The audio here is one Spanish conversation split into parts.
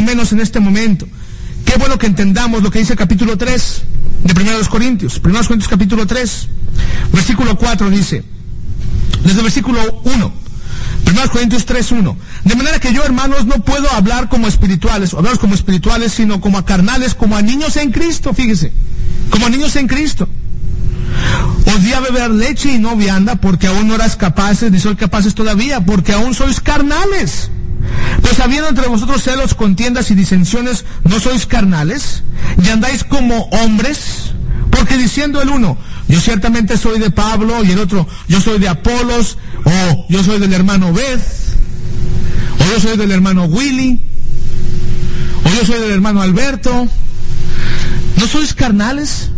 menos en este momento. Qué bueno que entendamos lo que dice el capítulo 3 de 1 Corintios. 1 Corintios capítulo 3, versículo 4 dice, desde el versículo 1, 1 Corintios 3:1. De manera que yo, hermanos, no puedo hablar como espirituales, o hablaros como espirituales, sino como a carnales, como a niños en Cristo, fíjese, como a niños en Cristo. Os di a beber leche y no vianda, porque aún no eras capaces, ni sois capaces todavía, porque aún sois carnales. Pues habiendo entre vosotros celos, contiendas y disensiones, ¿no sois carnales? ¿Y andáis como hombres? Porque diciendo el uno, yo ciertamente soy de Pablo, y el otro, yo soy de Apolos, o yo soy del hermano Beth, o yo soy del hermano Willy, o yo soy del hermano Alberto, ¿no sois carnales?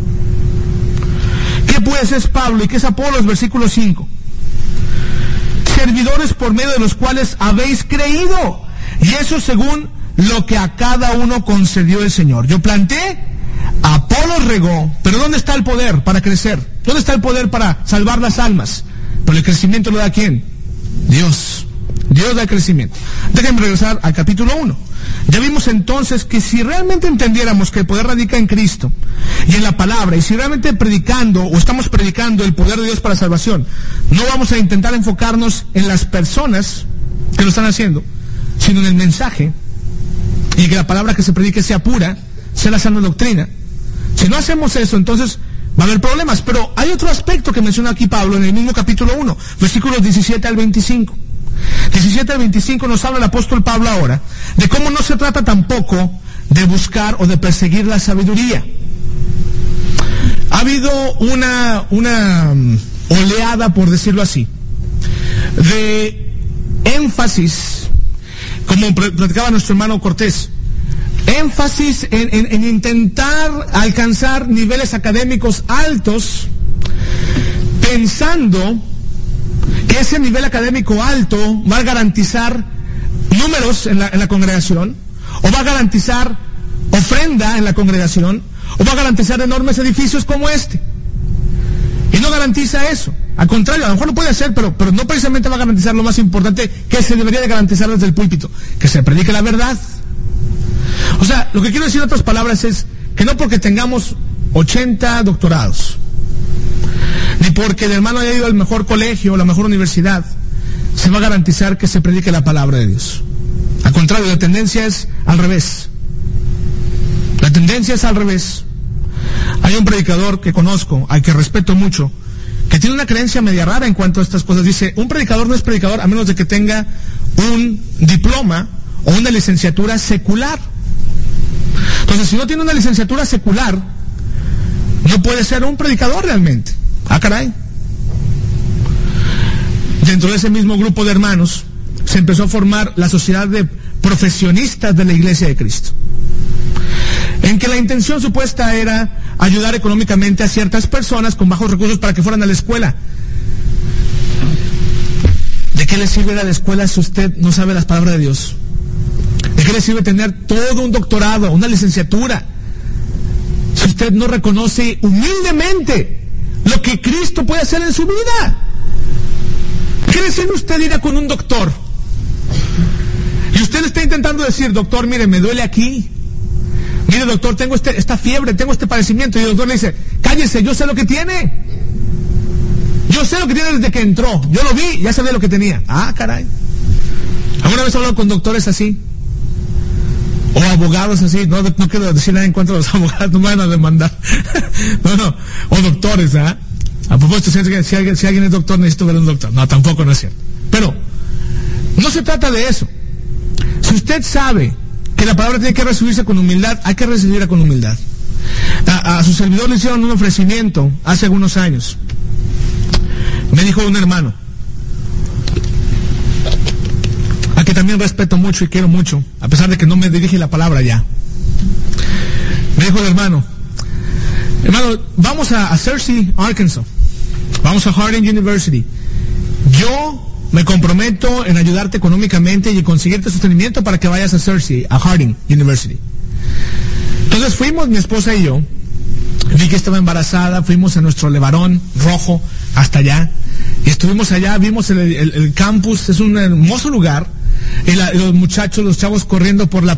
¿Qué pues es Pablo y qué es Apolos? Versículo 5. Servidores por medio de los cuales habéis creído, y eso según lo que a cada uno concedió el Señor. Yo planté, Apolos regó, pero ¿dónde está el poder para crecer? ¿Dónde está el poder para salvar las almas? Pero el crecimiento lo da ¿quién? Dios. Dios da el crecimiento. Déjenme regresar al capítulo 1. Ya vimos entonces que si realmente entendiéramos que el poder radica en Cristo y en la palabra, y si realmente predicando o estamos predicando el poder de Dios para salvación, no vamos a intentar enfocarnos en las personas que lo están haciendo, sino en el mensaje, y que la palabra que se predique sea pura, sea la sana doctrina. Si no hacemos eso, entonces va a haber problemas. Pero hay otro aspecto que menciona aquí Pablo en el mismo capítulo 1, versículos 17 al 25. 17 al 25 nos habla el apóstol Pablo ahora de cómo no se trata tampoco de buscar o de perseguir la sabiduría. Ha habido una oleada, por decirlo así, de énfasis, como platicaba nuestro hermano Cortés, énfasis en intentar alcanzar niveles académicos altos, pensando que ese nivel académico alto va a garantizar números en la congregación, o va a garantizar ofrenda en la congregación, o va a garantizar enormes edificios como este. Y no garantiza eso. Al contrario, a lo mejor lo puede hacer, pero no precisamente va a garantizar lo más importante que se debería de garantizar desde el púlpito, que se predique la verdad. O sea, lo que quiero decir en otras palabras es que no porque tengamos 80 doctorados, ni porque el hermano haya ido al mejor colegio o la mejor universidad, se va a garantizar que se predique la palabra de Dios. Al contrario, la tendencia es al revés. La tendencia es al revés. Hay un predicador que conozco, al que respeto mucho, que tiene una creencia media rara en cuanto a estas cosas. Dice, un predicador no es predicador a menos de que tenga un diploma o una licenciatura secular. Entonces, si no tiene una licenciatura secular, no puede ser un predicador realmente. Ah, caray. Dentro de ese mismo grupo de hermanos se empezó a formar la sociedad de profesionistas de la Iglesia de Cristo, en que la intención supuesta era ayudar económicamente a ciertas personas con bajos recursos para que fueran a la escuela. ¿De qué le sirve ir a la escuela si usted no sabe las palabras de Dios? ¿De qué le sirve tener todo un doctorado, una licenciatura, si usted no reconoce humildemente lo que Cristo puede hacer en su vida? ¿Qué le sirve usted ir a con un doctor? Y usted le está intentando decir, doctor, mire, me duele aquí. Mire, doctor, tengo esta fiebre, tengo este padecimiento. Y el doctor le dice, cállese, yo sé lo que tiene. Yo sé lo que tiene desde que entró. Yo lo vi, ya sabía lo que tenía. Ah, caray. ¿Alguna vez he hablado con doctores así? O abogados así. No quiero decir nada en cuanto a los abogados, no me van a demandar. No. O doctores, ¿ah? A propósito, si alguien es doctor, necesito ver a un doctor. No, tampoco no es cierto. Pero no se trata de eso. Si usted sabe que la palabra tiene que recibirse con humildad, hay que recibirla con humildad. A su servidor le hicieron un ofrecimiento hace algunos años. Me dijo un hermano, a que también respeto mucho y quiero mucho, a pesar de que no me dirige la palabra ya. Me dijo el hermano, vamos a Searcy, Arkansas. Vamos a Harding University. Yo me comprometo en ayudarte económicamente y conseguirte sostenimiento para que vayas a Searcy, a Harding University. Entonces fuimos, mi esposa y yo. Vi que estaba embarazada, fuimos a nuestro Levarón rojo hasta allá. Y estuvimos allá, vimos el campus, es un hermoso lugar. Y los muchachos, los chavos corriendo por la